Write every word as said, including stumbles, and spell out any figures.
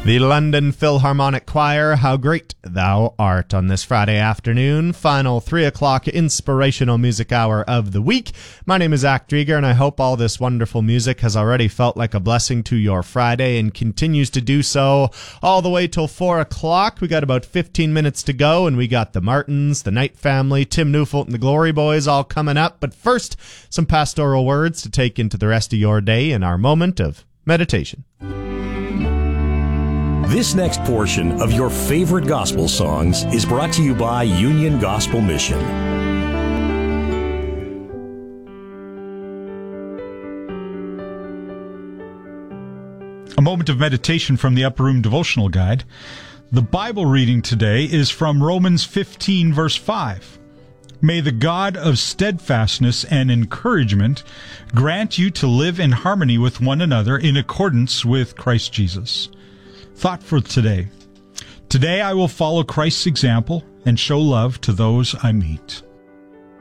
The London Philharmonic Choir, How Great Thou Art, on this Friday afternoon, final three o'clock inspirational music hour of the week. My name is Zach Drieger, and I hope all this wonderful music has already felt like a blessing to your Friday and continues to do so all the way till four o'clock. We got about fifteen minutes to go, and we got the Martins, the Knight family, Tim Newfolt, and the Glory Boys all coming up. But first, some pastoral words to take into the rest of your day in our moment of meditation. This next portion of your favorite gospel songs is brought to you by Union Gospel Mission. A moment of meditation from the Upper Room Devotional Guide. The Bible reading today is from Romans fifteen, verse five. May the God of steadfastness and encouragement grant you to live in harmony with one another in accordance with Christ Jesus. Thought for today. Today I will follow Christ's example and show love to those I meet.